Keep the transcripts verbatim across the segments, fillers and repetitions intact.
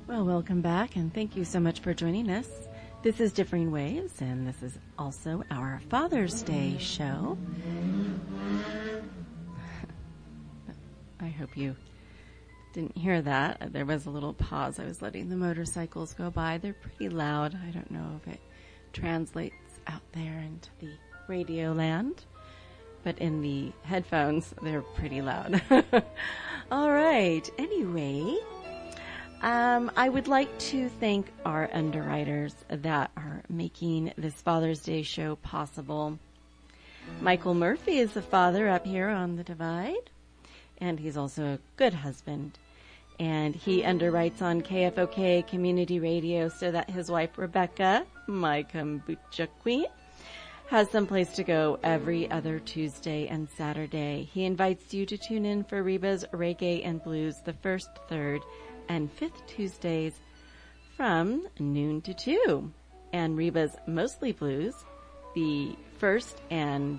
Well, welcome back, and thank you so much for joining us. This is Differing Waves, and this is also our Father's Day show. I hope you didn't hear that. There was a little pause. I was letting the motorcycles go by. They're pretty loud. I don't know if it translates out there into the radio land, but in the headphones, they're pretty loud. All right. Anyway, um, I would like to thank our underwriters that are making this Father's Day show possible. Michael Murphy is the father up here on the Divide, and he's also a good husband. And he underwrites on K F O K Community Radio so that his wife, Rebecca, my kombucha queen, has some place to go every other Tuesday and Saturday. He invites you to tune in for Reba's Reggae and Blues the first, third, and fifth Tuesdays from noon to two. And Reba's Mostly Blues the first and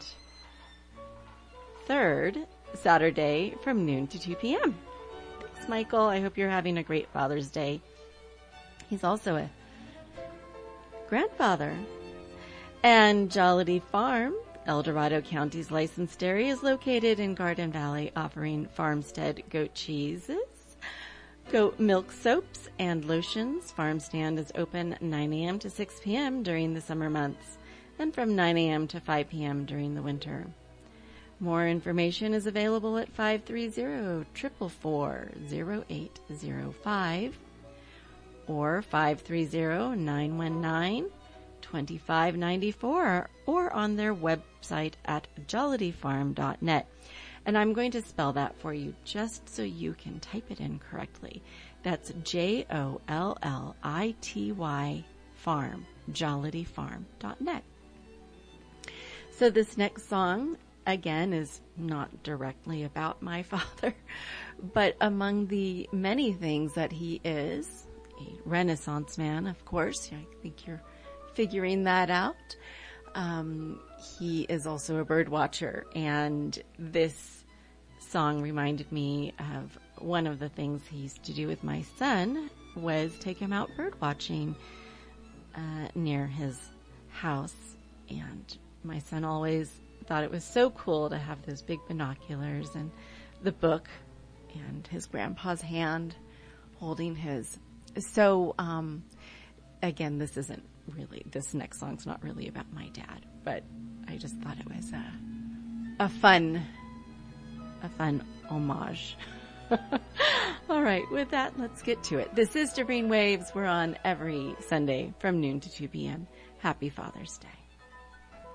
third Saturday from noon to two p.m. Thanks, Michael. I hope you're having a great Father's Day. He's also a grandfather. And Jollity Farm, El Dorado County's licensed dairy, is located in Garden Valley, offering farmstead goat cheeses, goat milk soaps, and lotions. Farm stand is open nine a.m. to six p.m. during the summer months and from nine a.m. to five p.m. during the winter. More information is available at five three zero, four four four, zero eight zero five or five three zero, nine one nine, two five nine four or on their website at jollity farm dot net. And I'm going to spell that for you just so you can type it in correctly. That's J O L L I T Y farm, jollity farm dot net. So this next song, again, is not directly about my father, but among the many things that he is, a Renaissance man, of course. I think you're figuring that out. Um, he is also a bird watcher, and this song reminded me of one of the things he used to do with my son was take him out bird watching uh, near his house, and my son always thought it was so cool to have those big binoculars and the book and his grandpa's hand holding his. So, um, again, this isn't really, this next song's not really about my dad, but I just thought it was a, a fun, a fun homage. All right, with that, let's get to it. This is Differing Waves. We're on every Sunday from noon to two p.m. Happy Father's Day.